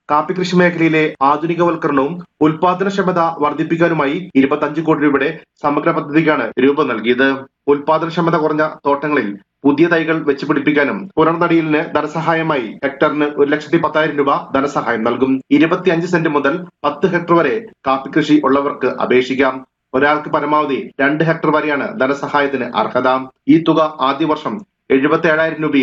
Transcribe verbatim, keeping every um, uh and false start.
കാപ്പി കൃഷി മേഖലയിലെ ആധുനികവൽക്കരണവും ഉൽപാദനക്ഷമത വർദ്ധിപ്പിക്കാനുമായി ഇരുപത്തഞ്ച് കോടി രൂപയുടെ സമഗ്ര പദ്ധതിക്കാണ് രൂപം നൽകിയത്. ഉൽപാദനക്ഷമത കുറഞ്ഞ തോട്ടങ്ങളിൽ പുതിയ തൈകൾ വെച്ചുപിടിപ്പിക്കാനും പുനർനടീലിന് ധനസഹായമായി ഹെക്ടറിന് ഒരു ലക്ഷത്തി പത്തായിരം രൂപ ധനസഹായം നൽകും. ഇരുപത്തിയഞ്ച് സെന്റ് മുതൽ പത്ത് ഹെക്ടർ വരെ കാപ്പി കൃഷി ഉള്ളവർക്ക് അപേക്ഷിക്കാം. ഒരാൾക്ക് പരമാവധി രണ്ട് ഹെക്ടർ വരെയാണ് ധനസഹായത്തിന് അർഹത. ഈ തുക ആദ്യ വർഷം എഴുപത്തി ഏഴായിരം രൂപയും